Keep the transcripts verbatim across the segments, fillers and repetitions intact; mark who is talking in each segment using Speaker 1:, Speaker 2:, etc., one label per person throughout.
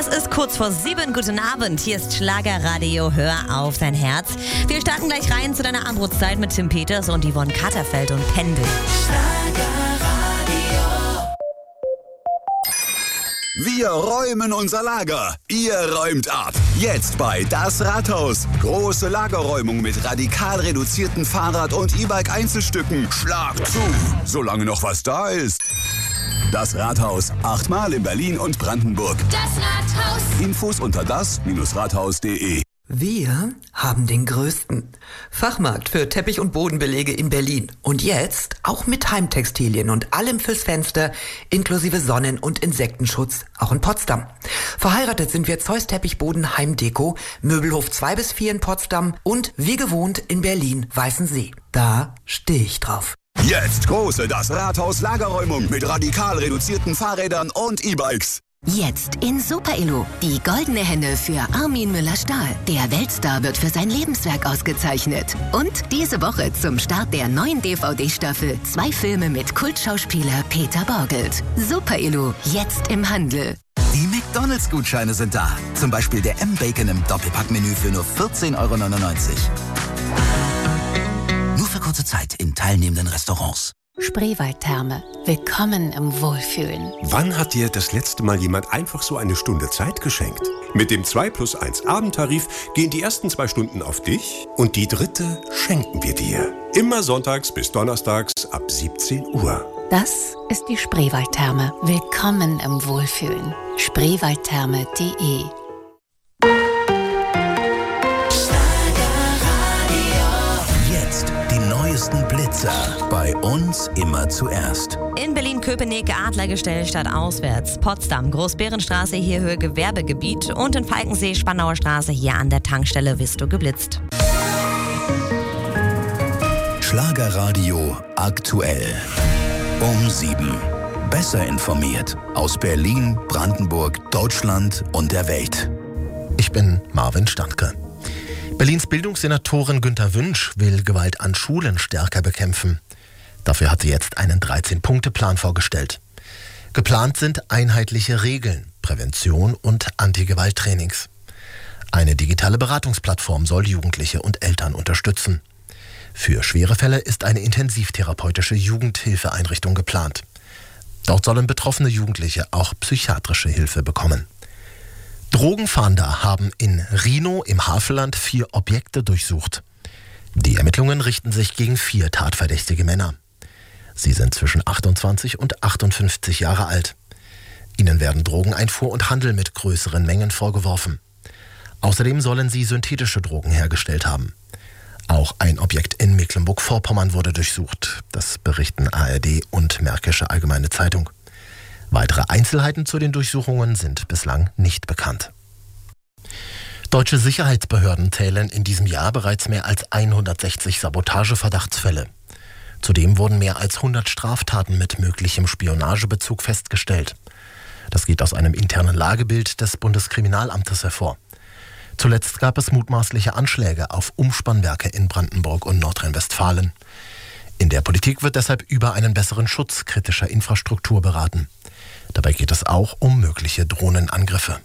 Speaker 1: Es ist kurz vor sieben. Guten Abend. Hier ist Schlagerradio. Hör auf dein Herz. Wir starten gleich rein zu deiner Abendbrotzeit mit Tim Peters und Yvonne Katterfeld und Pendel.
Speaker 2: Wir räumen unser Lager. Ihr räumt ab. Jetzt bei Das Rathaus. Große Lagerräumung mit radikal reduzierten Fahrrad- und E-Bike-Einzelstücken. Schlag zu, solange noch was da ist. Das Rathaus. Achtmal in Berlin und Brandenburg.
Speaker 3: Das Rathaus.
Speaker 2: Infos unter das Rathaus punkt de.
Speaker 4: Wir haben den größten Fachmarkt für Teppich- und Bodenbelege in Berlin. Und jetzt auch mit Heimtextilien und allem fürs Fenster, inklusive Sonnen- und Insektenschutz, auch in Potsdam. Verheiratet sind wir Zeus Teppichboden Heimdeko, Möbelhof zwei bis vier in Potsdam und wie gewohnt in Berlin Weißensee. Da stehe ich drauf.
Speaker 2: Jetzt große Das Rathaus Lagerräumung mit radikal reduzierten Fahrrädern und E-Bikes.
Speaker 3: Jetzt in Super Elo. Die goldene Henne für Armin Müller-Stahl. Der Weltstar wird für sein Lebenswerk ausgezeichnet. Und diese Woche zum Start der neuen D V D-Staffel zwei Filme mit Kultschauspieler Peter Borgelt. Super Elo, jetzt im Handel.
Speaker 5: Die McDonalds-Gutscheine sind da. Zum Beispiel der M-Bacon im Doppelpackmenü für nur vierzehn Euro neunundneunzig. Nur für kurze Zeit in teilnehmenden Restaurants.
Speaker 6: Spreewaldtherme. Willkommen im Wohlfühlen.
Speaker 7: Wann hat dir das letzte Mal jemand einfach so eine Stunde Zeit geschenkt? Mit dem zwei plus eins Abendtarif gehen die ersten zwei Stunden auf dich und die dritte schenken wir dir. Immer sonntags bis donnerstags ab siebzehn Uhr.
Speaker 6: Das ist die Spreewaldtherme. Willkommen im Wohlfühlen. Spreewaldtherme punkt de.
Speaker 5: Blitzer. Bei uns immer zuerst.
Speaker 1: In Berlin-Köpenick Adlergestell statt auswärts. Potsdam, Großbärenstraße, hier Höhe Gewerbegebiet. Und in Falkensee, Spandauer Straße, hier an der Tankstelle wirst du geblitzt.
Speaker 5: Schlagerradio aktuell. Um sieben. Besser informiert. Aus Berlin, Brandenburg, Deutschland und der Welt.
Speaker 8: Ich bin Marvin Standke. Berlins Bildungssenatorin Günter Wünsch will Gewalt an Schulen stärker bekämpfen. Dafür hat sie jetzt einen dreizehn-Punkte-Plan vorgestellt. Geplant sind einheitliche Regeln, Prävention und Anti-Gewalt-Trainings. Eine digitale Beratungsplattform soll Jugendliche und Eltern unterstützen. Für schwere Fälle ist eine intensivtherapeutische Jugendhilfeeinrichtung geplant. Dort sollen betroffene Jugendliche auch psychiatrische Hilfe bekommen. Drogenfahnder haben in Rhinow im Havelland vier Objekte durchsucht. Die Ermittlungen richten sich gegen vier tatverdächtige Männer. Sie sind zwischen achtundzwanzig und achtundfünfzig Jahre alt. Ihnen werden Drogeneinfuhr und Handel mit größeren Mengen vorgeworfen. Außerdem sollen sie synthetische Drogen hergestellt haben. Auch ein Objekt in Mecklenburg-Vorpommern wurde durchsucht. Das berichten A R D und Märkische Allgemeine Zeitung. Weitere Einzelheiten zu den Durchsuchungen sind bislang nicht bekannt. Deutsche Sicherheitsbehörden zählen in diesem Jahr bereits mehr als hundertsechzig Sabotageverdachtsfälle. Zudem wurden mehr als hundert Straftaten mit möglichem Spionagebezug festgestellt. Das geht aus einem internen Lagebild des Bundeskriminalamtes hervor. Zuletzt gab es mutmaßliche Anschläge auf Umspannwerke in Brandenburg und Nordrhein-Westfalen. In der Politik wird deshalb über einen besseren Schutz kritischer Infrastruktur beraten. Dabei geht es auch um mögliche Drohnenangriffe.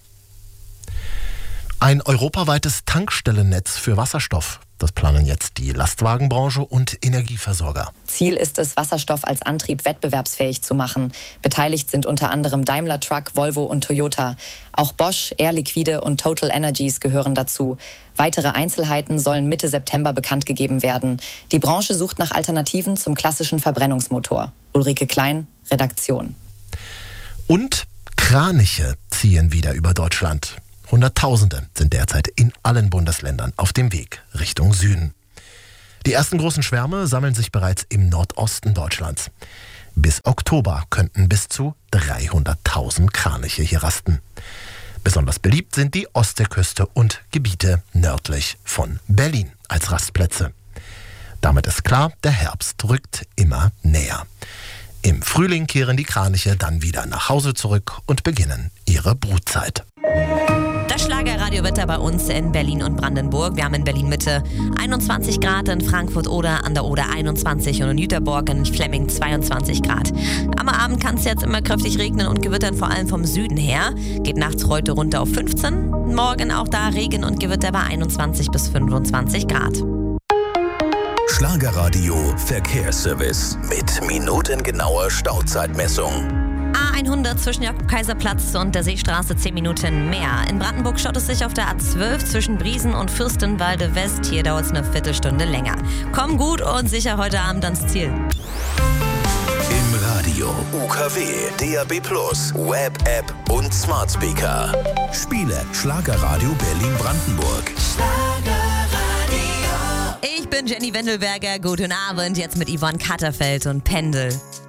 Speaker 8: Ein europaweites Tankstellennetz für Wasserstoff. Das planen jetzt die Lastwagenbranche und Energieversorger.
Speaker 9: Ziel ist es, Wasserstoff als Antrieb wettbewerbsfähig zu machen. Beteiligt sind unter anderem Daimler Truck, Volvo und Toyota. Auch Bosch, Air Liquide und Total Energies gehören dazu. Weitere Einzelheiten sollen Mitte September bekannt gegeben werden. Die Branche sucht nach Alternativen zum klassischen Verbrennungsmotor. Ulrike Klein, Redaktion.
Speaker 8: Und Kraniche ziehen wieder über Deutschland. Hunderttausende sind derzeit in allen Bundesländern auf dem Weg Richtung Süden. Die ersten großen Schwärme sammeln sich bereits im Nordosten Deutschlands. Bis Oktober könnten bis zu dreihunderttausend Kraniche hier rasten. Besonders beliebt sind die Ostseeküste und Gebiete nördlich von Berlin als Rastplätze. Damit ist klar, der Herbst rückt immer näher. Im Frühling kehren die Kraniche dann wieder nach Hause zurück und beginnen ihre Brutzeit.
Speaker 1: Das Schlagerradiowetter bei uns in Berlin und Brandenburg. Wir haben in Berlin Mitte einundzwanzig Grad, in Frankfurt oder an der Oder einundzwanzig und in Jüterborg in Flemming zweiundzwanzig Grad. Am Abend kann es jetzt immer kräftig regnen und gewittern, vor allem vom Süden her. Geht nachts heute runter auf fünfzehn. Morgen auch da Regen und Gewitter bei einundzwanzig bis fünfundzwanzig Grad.
Speaker 2: Schlagerradio Verkehrsservice mit minutengenauer Stauzeitmessung.
Speaker 1: A hundert zwischen Jakob-Kaiser-Platz und der Seestraße zehn Minuten mehr. In Brandenburg staut es sich auf der A zwölf zwischen Briesen und Fürstenwalde West. Hier dauert es eine Viertelstunde länger. Komm gut und sicher heute Abend ans Ziel.
Speaker 2: Im Radio, U K W, D A B plus, Web, App und Smart Speaker. Spiele Schlagerradio Berlin-Brandenburg.
Speaker 1: Ich bin Jenny Wendelberger. Guten Abend jetzt mit Yvonne Katterfeld und Pendel.